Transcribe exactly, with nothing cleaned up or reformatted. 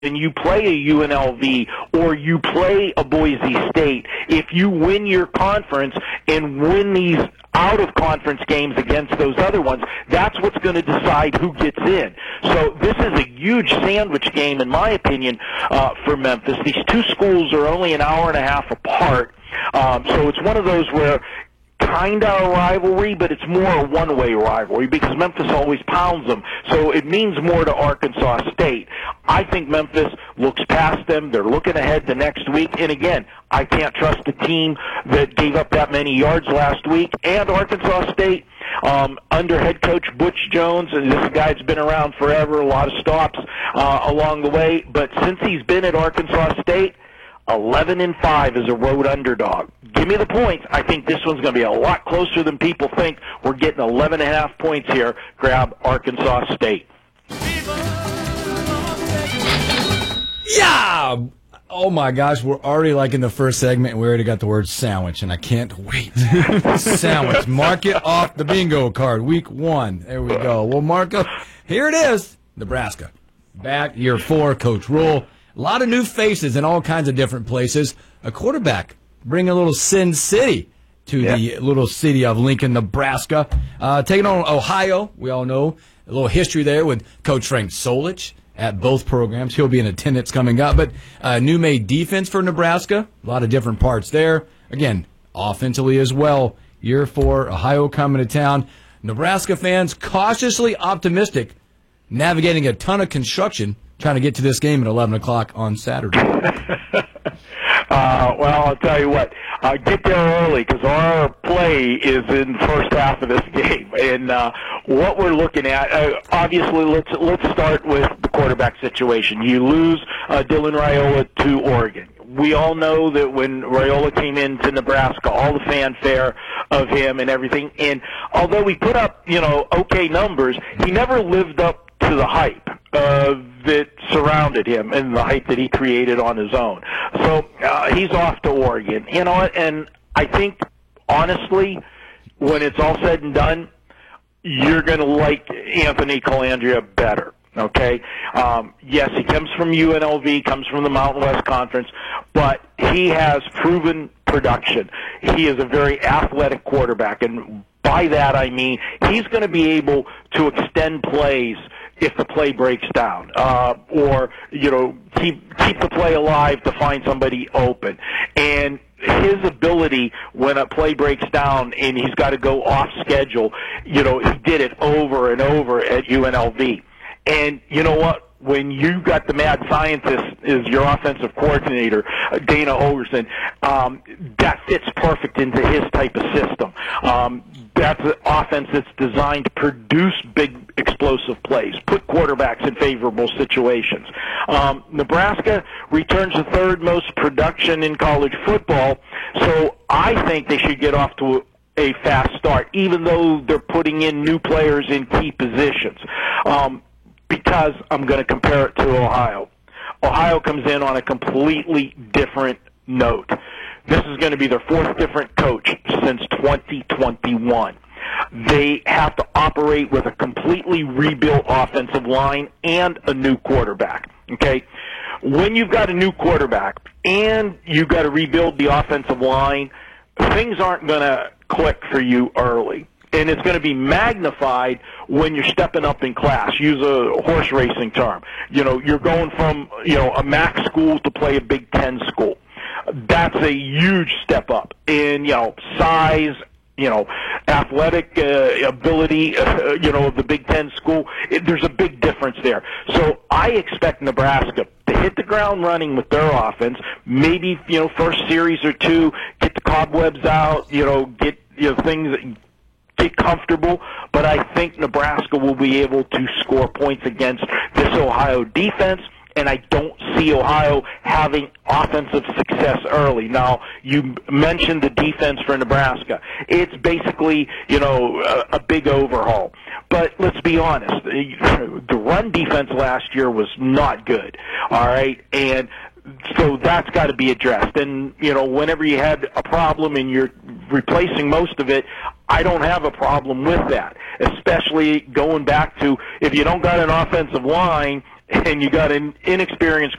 and you play a U N L V or you play a Boise State, if you win your conference and win these out-of-conference games against those other ones, that's what's going to decide who gets in. So this is a huge sandwich game, in my opinion, uh, for Memphis. These two schools are only an hour and a half apart, um, so it's one of those where kind of a rivalry, but it's more a one-way rivalry because Memphis always pounds them. So it means more to Arkansas State. I think Memphis looks past them. They're looking ahead to next week. And again, I can't trust a team that gave up that many yards last week. And Arkansas State, um, under head coach Butch Jones, and this guy's been around forever, a lot of stops uh, along the way. But since he's been at Arkansas State, eleven and five is a road underdog. Give me the points. I think this one's going to be a lot closer than people think. We're getting eleven and a half points here. Grab Arkansas State. Yeah! Oh my gosh, we're already like in the first segment and we already got the word sandwich, and I can't wait. Sandwich. Mark it off the bingo card. Week one. There we go. Well, Marco, here it is. Nebraska. Back year four, Coach Rule. A lot of new faces in all kinds of different places. A quarterback. Bring a little Sin City to yeah. the little city of Lincoln, Nebraska. Uh, taking on Ohio. We all know a little history there with Coach Frank Solich at both programs. He'll be in attendance coming up. But uh, new made defense for Nebraska. A lot of different parts there. Again, offensively as well. Year four, Ohio coming to town. Nebraska fans cautiously optimistic, navigating a ton of construction, trying to get to this game at eleven o'clock on Saturday. Uh, well, I'll tell you what, uh, get there early because our play is in the first half of this game. And uh, what we're looking at, uh, obviously, let's let's start with the quarterback situation. You lose uh, Dylan Raiola to Oregon. We all know that when Raiola came into Nebraska, all the fanfare of him and everything. And although he put up, you know, okay numbers, he never lived up to the hype uh, that surrounded him and the hype that he created on his own. So uh, he's off to Oregon. You know, and I think, honestly, when it's all said and done, you're going to like Anthony Colandrea better. Okay? Um, yes, he comes from U N L V, comes from the Mountain West Conference, but he has proven production. He is a very athletic quarterback, and by that I mean he's going to be able to extend plays if the play breaks down, uh, or, you know, keep keep the play alive to find somebody open. And his ability when a play breaks down and he's got to go off schedule, you know, he did it over and over at U N L V. And you know what? When you got the mad scientist as your offensive coordinator, Dana Holgorsen, um, that fits perfect into his type of system. Um, that's an offense that's designed to produce big, explosive plays, put quarterbacks in favorable situations. Um, Nebraska returns the third most production in college football, so I think they should get off to a, a fast start, even though they're putting in new players in key positions. Um, Because I'm going to compare it to Ohio. Ohio comes in on a completely different note. This is going to be their fourth different coach since twenty twenty-one. They have to operate with a completely rebuilt offensive line and a new quarterback. Okay? When you've got a new quarterback and you've got to rebuild the offensive line, things aren't going to click for you early. And it's going to be magnified when you're stepping up in class. Use a horse racing term. You know, you're going from, you know, a MAC school to play a Big Ten school. That's a huge step up in, you know, size, you know, athletic uh, ability, uh, you know, of the Big Ten school. It, there's a big difference there. So I expect Nebraska to hit the ground running with their offense. Maybe, you know, first series or two, get the cobwebs out, you know, get, you know, things that get comfortable, but I think Nebraska will be able to score points against this Ohio defense, and I don't see Ohio having offensive success early. Now, you mentioned the defense for Nebraska. It's basically, you know, a, a big overhaul. But let's be honest, the run defense last year was not good, all right? And so that's got to be addressed. And, you know, whenever you had a problem and you're replacing most of it, I don't have a problem with that, especially going back to if you don't got an offensive line and you got an inexperienced